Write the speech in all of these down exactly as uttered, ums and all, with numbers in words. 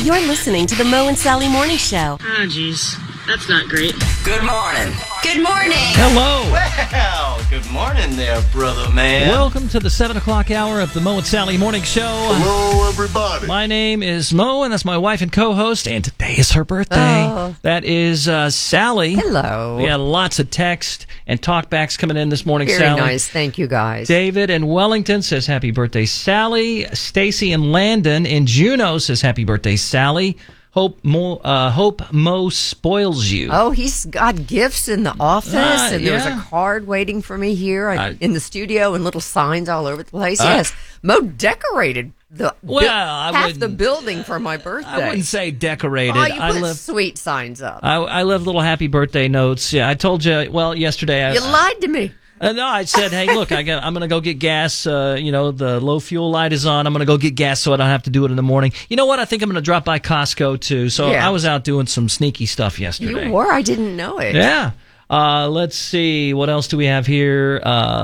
You're listening to the Mo and Sally Morning Show. Ah, geez. That's not great. Good morning. Good morning. Hello. Well, good morning there, brother man. Welcome to the seven o'clock hour of the Mo and Sally Morning Show. Hello, everybody. My name is Mo, and that's my wife and co-host, and today is her birthday. Oh. That is uh, Sally. Hello. We had lots of text and talkbacks coming in this morning, Very Sally. nice. Thank you, guys. David in Wellington says happy birthday, Sally. Stacy in Landon in Juneau says happy birthday, Sally. Hope Mo, uh, hope Mo spoils you. Oh, he's got gifts in the office, Uh, and there was yeah. a card waiting for me here I, I- in the studio, and little signs all over the place. Uh, yes, Mo decorated the Well, bu- I half wouldn't- the building for my birthday. I wouldn't say decorated. Oh, you I put left. sweet signs up. I, I left little happy birthday notes. Yeah, I told you. Well, yesterday. I, you lied to me. Uh, no, I said, hey, look, I got, I'm going to go get gas. Uh, you know, the low fuel light is on. I'm going to go get gas so I don't have to do it in the morning. You know what? I think I'm going to drop by Costco, too. So Yeah. I was out doing some sneaky stuff yesterday. You were. I didn't know it. Yeah. Uh, let's see. What else do we have here?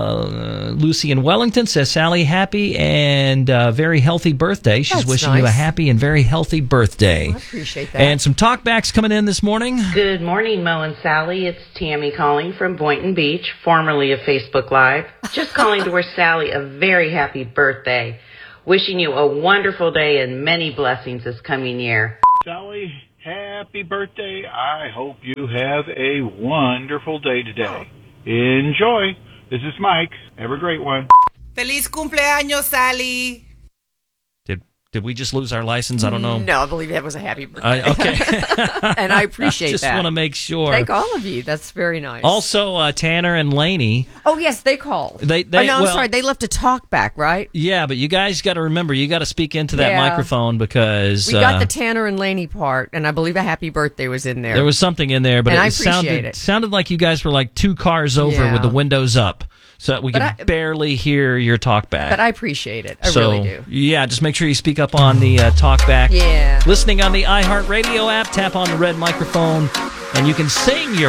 Uh, Lucy in Wellington says, Sally, happy and uh, very healthy birthday. She's That's wishing you a nice. happy and very healthy birthday. I appreciate that. And some talkbacks coming in this morning. Good morning, Mo and Sally. It's Tammy calling from Boynton Beach, formerly of Facebook Live. Just calling to wish Sally a very happy birthday. Wishing you a wonderful day and many blessings this coming year. Sally, happy birthday. I hope you have a wonderful day today. Enjoy. This is Mike. Have a great one. Feliz cumpleaños, Sally. Did did we just lose our license? I don't know. No, I believe that was a happy birthday. Uh, okay. And I appreciate just that. want to make sure. Thank all of you. That's very nice. Also, uh, Tanner and Laney. oh, yes, they called. They- they- oh, no, I'm well- sorry. They left a talk back, right? Yeah, but you guys got to remember, you got to speak into that Yeah. microphone because We got uh, the Tanner and Laney part, and I believe a happy birthday was in there. there was something in there, but And it I sounded appreciate it. sounded like you guys were like two cars over Yeah. with the windows up, so that we But could I- barely hear your talk back. But I appreciate it. I so, really do. yeah, just make sure you speak up on the uh, talk back. Yeah. Listening on the iHeartRadio app, tap on the red microphone, and you can sing your